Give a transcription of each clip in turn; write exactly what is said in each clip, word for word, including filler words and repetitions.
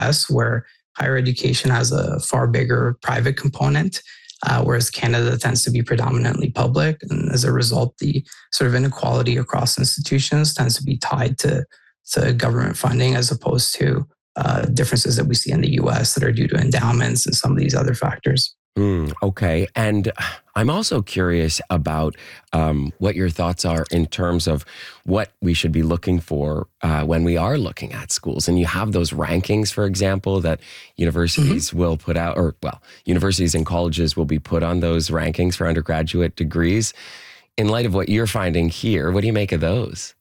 S, where higher education has a far bigger private component, uh, whereas Canada tends to be predominantly public. And as a result, the sort of inequality across institutions tends to be tied to, to government funding as opposed to uh, differences that we see in the U S that are due to endowments and some of these other factors. Mm, okay. And I'm also curious about um, what your thoughts are in terms of what we should be looking for uh, when we are looking at schools. And you have those rankings, for example, that universities mm-hmm. will put out, or well, universities and colleges will be put on those rankings for undergraduate degrees. In light of what you're finding here, what do you make of those?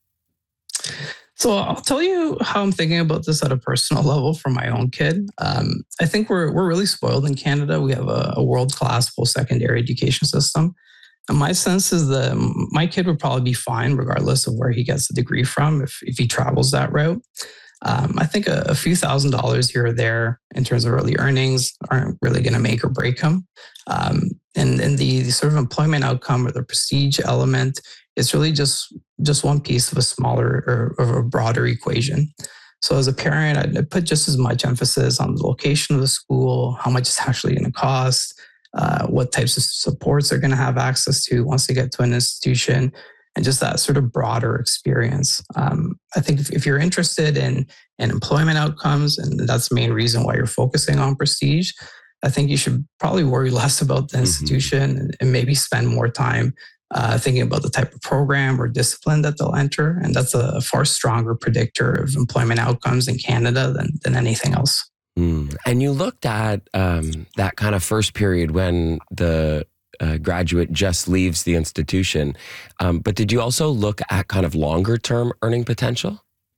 So I'll tell you how I'm thinking about this at a personal level for my own kid. Um, I think we're we're really spoiled in Canada. We have a, a world-class post-secondary education system. And my sense is that my kid would probably be fine regardless of where he gets the degree from if, if he travels that route. Um, I think a, a few thousand dollars here or there in terms of early earnings aren't really going to make or break him. Um, and and the, the sort of employment outcome or the prestige element is really just, just one piece of a smaller or, or a broader equation. So as a parent, I'd, I'd put just as much emphasis on the location of the school, how much it's actually going to cost, uh, what types of supports they're going to have access to once they get to an institution, and just that sort of broader experience. Um, I think if, if you're interested in, in employment outcomes, and that's the main reason why you're focusing on prestige, I think you should probably worry less about the institution mm-hmm. and, and maybe spend more time uh, thinking about the type of program or discipline that they'll enter. And that's a far stronger predictor of employment outcomes in Canada than, than anything else. Mm. And you looked at um, that kind of first period when the Uh, graduate just leaves the institution. Um, but did you also look at kind of longer term earning potential?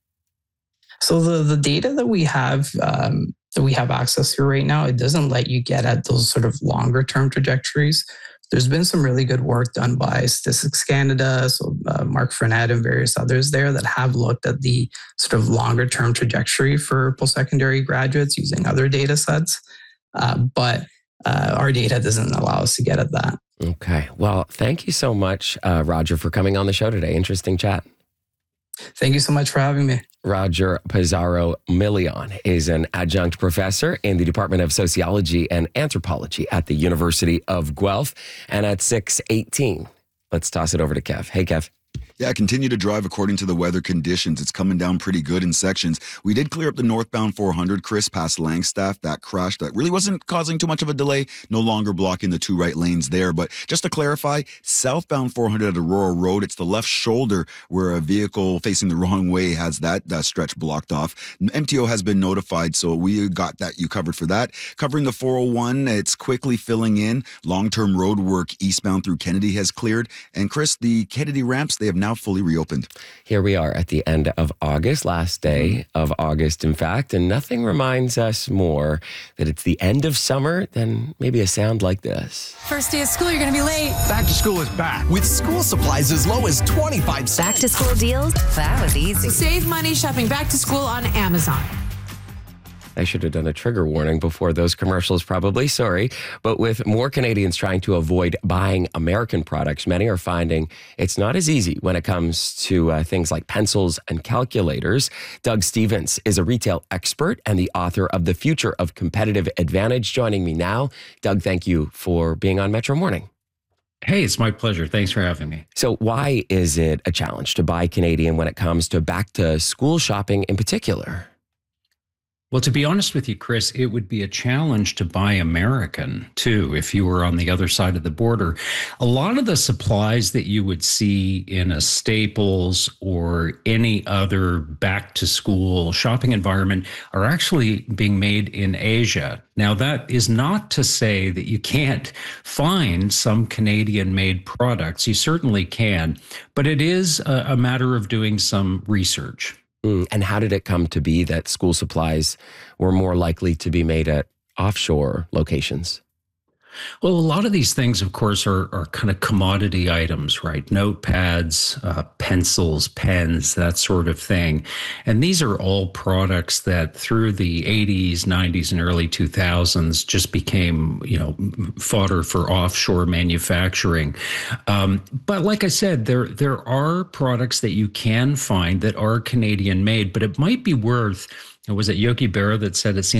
So the, the data that we have um, that we have access to right now, it doesn't let you get at those sort of longer term trajectories. There's been some really good work done by Statistics Canada, so uh, Mark Frenette and various others there that have looked at the sort of longer term trajectory for post-secondary graduates using other data sets. Uh, but Uh, our data doesn't allow us to get at that. Okay. Well, thank you so much, uh, Roger, for coming on the show today. Interesting chat. Thank you so much for having me. Roger Pizarro-Milian is an adjunct professor in the Department of Sociology and Anthropology at the University of Guelph. And at six eighteen, let's toss it over to Kev. Hey, Kev. Yeah, continue to drive according to the weather conditions. It's coming down pretty good in sections. We did clear up the northbound four hundred, Chris, past Langstaff. That crash that really wasn't causing too much of a delay. No longer blocking the two right lanes there. But just to clarify, southbound four hundred at Aurora Road, it's the left shoulder where a vehicle facing the wrong way has that, that stretch blocked off. M T O has been notified, so we got that you covered for that. Covering the four oh one, it's quickly filling in. Long-term road work eastbound through Kennedy has cleared. And Chris, the Kennedy ramps, they have now fully reopened. Here we are at the end of August, last day of August, in fact, and nothing reminds us more that it's the end of summer than maybe a sound like this. First day of school, you're going to be late. Back to school is back with school supplies as low as twenty-five cents. Back to school deals? That was easy. Save money shopping back to school on Amazon. I should have done a trigger warning before those commercials, probably. Sorry. But with more Canadians trying to avoid buying American products, many are finding it's not as easy when it comes to uh, things like pencils and calculators. Doug Stevens is a retail expert and the author of The Future of Competitive Advantage, joining me now. Doug, thank you for being on Metro Morning. Hey, it's my pleasure. Thanks for having me. So why is it a challenge to buy Canadian when it comes to back to school shopping in particular? Well, to be honest with you, Chris, it would be a challenge to buy American, too, if you were on the other side of the border. A lot of the supplies that you would see in a Staples or any other back-to-school shopping environment are actually being made in Asia. Now, that is not to say that you can't find some Canadian-made products. You certainly can, but it is a, a matter of doing some research. Mm, and how did it come to be that school supplies were more likely to be made at offshore locations? Well, a lot of these things, of course, are, are kind of commodity items, right? Notepads, uh, pencils, pens, that sort of thing. And these are all products that through the eighties, nineties, and early two thousands just became, you know, fodder for offshore manufacturing. Um, but like I said, there, there are products that you can find that are Canadian made, but it might be worth, was it Yogi Berra that said it seems